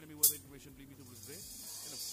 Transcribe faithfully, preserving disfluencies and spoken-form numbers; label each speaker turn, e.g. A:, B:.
A: any other information, please me to today. You know,